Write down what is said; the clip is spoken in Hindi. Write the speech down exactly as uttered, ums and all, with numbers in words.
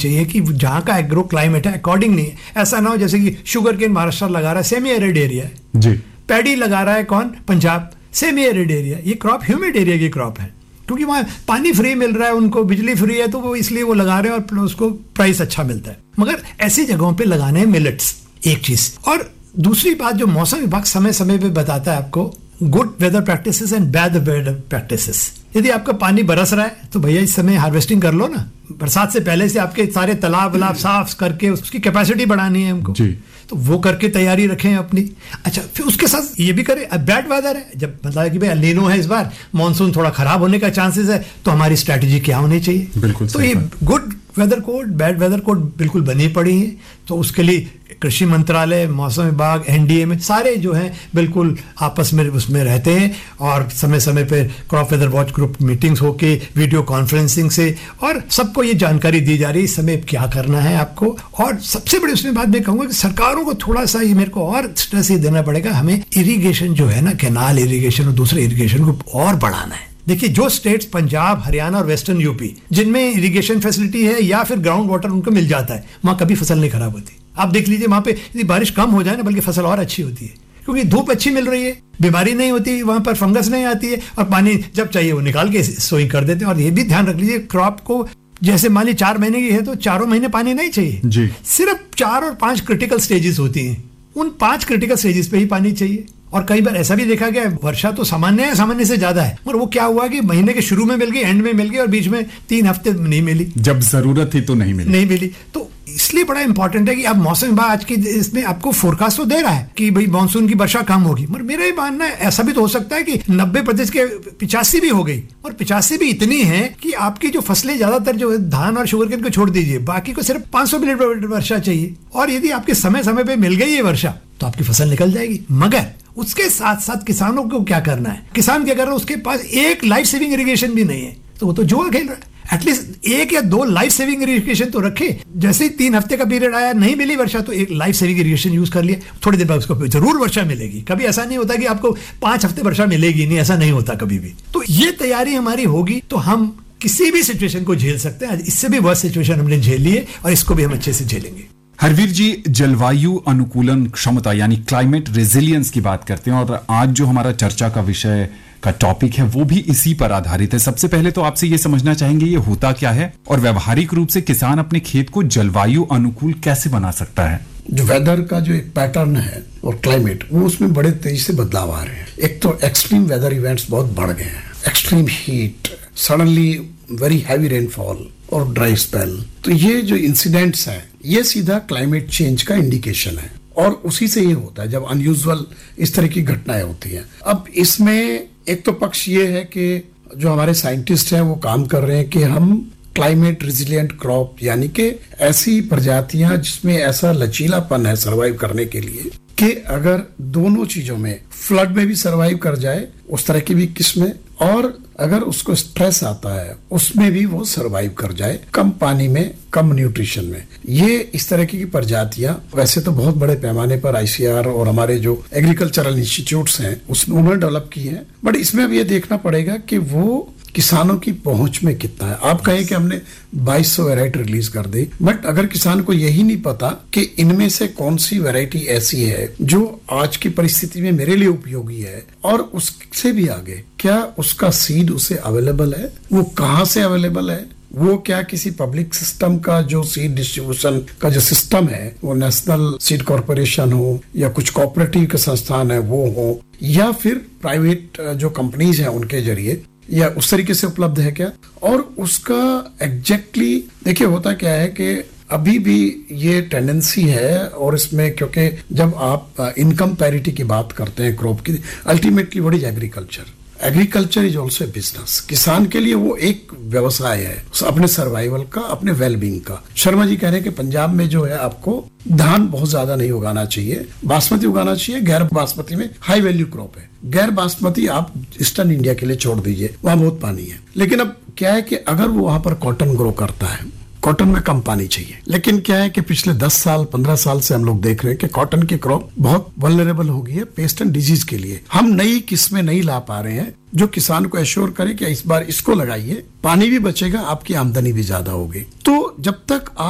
चाहिए कि जहाँ का एग्रो क्लाइमेट है अकॉर्डिंग नहीं है। ऐसा ना हो जैसे कि शुगर केन महाराष्ट्र लगा रहा है, सेमी एरिड एरिया है जी। पैडी लगा रहा है कौन, पंजाब, सेमी एरिड एरिया। ये क्रॉप ह्यूमिड एरिया की क्रॉप है, क्योंकि वहाँ पानी फ्री मिल रहा है, उनको बिजली फ्री है, तो वो इसलिए वो लगा रहे हैं और उसको प्राइस अच्छा मिलता है। मगर ऐसी जगहों पे लगाने हैं मिलेट्स, एक चीज। और दूसरी बात जो मौसम विभाग समय समय पे बताता है आपको, good weather practices and bad weather practices. यदि आपका पानी बरस रहा है तो भैया इस समय हार्वेस्टिंग कर लो ना, बरसात से पहले से आपके सारे तालाब वलाब साफ करके उसकी कैपेसिटी बढ़ानी है हमको जी। तो वो करके तैयारी रखें अपनी। अच्छा, फिर उसके साथ ये भी करें, अब बैड वेदर है, जब मतलब कि भाई एलिनो है इस बार, मानसून थोड़ा खराब होने का चांसेस है, तो हमारी स्ट्रैटेजी क्या होनी चाहिए। बिल्कुल तो ये good weather code, bad weather code बिल्कुल बनी पड़ी है। तो उसके लिए कृषि मंत्रालय, मौसम विभाग, एनडीए में सारे जो हैं बिल्कुल आपस में उसमें रहते हैं, और समय समय पर crop weather watch group meetings होके वीडियो कॉन्फ्रेंसिंग से, और सबको ये जानकारी दी जा रही है इस समय क्या करना है आपको। और सबसे बड़ी उसमें बात मैं कहूँगा कि सरकारों को थोड़ा सा ये मेरे को और स्ट्रेस ये देना पड़ेगा, हमें इरिगेशन जो है ना, कैनाल इरिगेशन और दूसरे इरिगेशन को और बढ़ाना है। देखिए, जो स्टेट्स पंजाब, हरियाणा और वेस्टर्न यूपी जिनमें इरिगेशन फैसिलिटी है या फिर ग्राउंड वाटर उनको मिल जाता है, वहां कभी फसल नहीं खराब होती। आप देख लीजिए, वहां पे यदि बारिश कम हो जाए ना, बल्कि फसल और अच्छी होती है, क्योंकि धूप अच्छी मिल रही है, बीमारी नहीं होती, वहां पर फंगस नहीं आती है, और पानी जब चाहिए वो निकाल के सोइंग कर देते हैं। और ये भी ध्यान रख लीजिए, क्रॉप को जैसे मान ली चार महीने की है तो चारों महीने पानी नहीं चाहिए जी। सिर्फ चार और पांच क्रिटिकल स्टेजेस होती हैं, उन पांच क्रिटिकल स्टेजेस पे ही पानी चाहिए। और कई बार ऐसा भी देखा गया है, वर्षा तो सामान्य है, सामान्य से ज्यादा है, मगर वो क्या हुआ कि महीने के शुरू में मिल गई, एंड में मिल गई, और बीच में तीन हफ्ते नहीं मिली, जब जरूरत थी तो नहीं मिली नहीं मिली। तो इसलिए बड़ा इंपॉर्टेंट है कि अब मौसम विभाग आज की इसमें आपको फोरकास्ट तो दे रहा है कि भाई मानसून की वर्षा कम होगी, मगर मेरा ये मानना है ऐसा भी तो हो सकता है कि नब्बे प्रतिशत के पिचासी भी हो गई, और पिचासी भी इतनी है कि आपकी जो फसलें ज्यादातर जो धान और शुगर केन को छोड़ दीजिए, बाकी को सिर्फ पांच सौ मिलीमीटर वर्षा चाहिए, और यदि आपके समय समय पे मिल गई ये वर्षा तो आपकी फसल निकल जाएगी। मगर उसके साथ साथ किसानों को क्या करना है, किसान क्या कर रहा है, उसके पास एक लाइफ सेविंग इरिगेशन भी नहीं है, तो वो तो जुआ खेल रहा है। एटलीस्ट एक या दो लाइफ सेविंग इरिगेशन तो रखे। जैसे ही तीन हफ्ते का पीरियड आया, नहीं मिली वर्षा, तो एक लाइफ सेविंग इरिगेशन यूज कर लिया, थोड़ी देर बाद उसको जरूर वर्षा मिलेगी। कभी ऐसा नहीं होता कि आपको पांच हफ्ते वर्षा मिलेगी नहीं, ऐसा नहीं होता कभी भी। तो ये तैयारी हमारी होगी तो हम किसी भी सिचुएशन को झेल सकते हैं। इससे भी वर्स्ट सिचुएशन हमने झेल ली है, और इसको भी हम अच्छे से झेलेंगे। हरवीर जी, जलवायु अनुकूलन क्षमता यानी क्लाइमेट रेजिलियंस की बात करते हैं, और आज जो हमारा चर्चा का विषय का टॉपिक है वो भी इसी पर आधारित है। सबसे पहले तो आपसे ये समझना चाहेंगे ये होता क्या है, और व्यवहारिक रूप से किसान अपने खेत को जलवायु अनुकूल कैसे बना सकता है। जो वेदर का जो एक पैटर्न है और क्लाइमेट, वो उसमें बड़े तेजी से बदलाव आ रहे हैं। एक तो एक्सट्रीम वेदर इवेंट्स बहुत बढ़ गए हैं, extreme heat, suddenly very heavy rainfall और ड्राई स्पेल। तो ये जो इंसिडेंट्स हैं, ये सीधा क्लाइमेट चेंज का इंडिकेशन है, और उसी से ये होता है जब अनयूजुअल इस तरह की घटनाएं होती हैं। अब इसमें एक तो पक्ष ये है कि जो हमारे साइंटिस्ट हैं वो काम कर रहे हैं कि हम क्लाइमेट रेजिलिएंट क्रॉप, यानी कि ऐसी प्रजातियां जिसमें ऐसा लचीलापन है सरवाइव करने के लिए कि अगर दोनों चीजों में, फ्लड में भी सरवाइव कर जाए, उस तरह की भी किस्में, और अगर उसको स्ट्रेस आता है उसमें भी वो सरवाइव कर जाए, कम पानी में, कम न्यूट्रिशन में। ये इस तरह की प्रजातियां वैसे तो बहुत बड़े पैमाने पर आईसीआर और हमारे जो एग्रीकल्चरल इंस्टीट्यूट्स हैं उसमें उन्होंने डेवलप की है, बट इसमें अब ये देखना पड़ेगा कि वो किसानों की पहुंच में कितना है। आप कहें कि हमने बाईस सौ वैरायटी रिलीज कर दी, बट अगर किसान को यही नहीं पता कि इनमें से कौन सी वैरायटी ऐसी है जो आज की परिस्थिति में मेरे लिए उपयोगी है, और उससे भी आगे क्या उसका सीड उसे अवेलेबल है, वो कहाँ से अवेलेबल है, वो क्या किसी पब्लिक सिस्टम का जो सीड डिस्ट्रीब्यूशन का जो सिस्टम है, वो नेशनल सीड कॉर्पोरेशन हो या कुछ कोऑपरेटिव के संस्थान है वो हो, या फिर प्राइवेट जो कंपनीज हैं उनके जरिए, या उस तरीके से उपलब्ध है क्या। और उसका एग्जैक्टली देखिए होता क्या है कि अभी भी ये टेंडेंसी है, और इसमें क्योंकि जब आप इनकम पैरिटी की बात करते हैं क्रॉप की, ultimately what is agriculture, agriculture is also business. किसान के लिए वो एक व्यवसाय है अपने सर्वाइवल का, अपने वेलबींग का। शर्मा जी कह रहे हैं कि पंजाब में जो है आपको धान बहुत ज्यादा नहीं उगाना चाहिए, बासमती उगाना चाहिए, गैर बासमती में हाई वैल्यू क्रॉप है। गैर बासमती आप ईस्टर्न इंडिया के लिए छोड़ दीजिए, वहां बहुत पानी है। लेकिन अब क्या है कि अगर वो वहां पर कॉटन ग्रो करता है, कॉटन में कम पानी चाहिए, लेकिन क्या है कि पिछले दस साल पंद्रह साल से हम लोग देख रहे हैं कि कॉटन की क्रॉप बहुत वल्नरेबल हो गई है पेस्ट एंड डिजीज के लिए। हम नई किस्में नहीं ला पा रहे हैं जो किसान को एश्योर करे कि इस बार इसको लगाइए, पानी भी बचेगा, आपकी आमदनी भी ज्यादा होगी। तो जब तक आप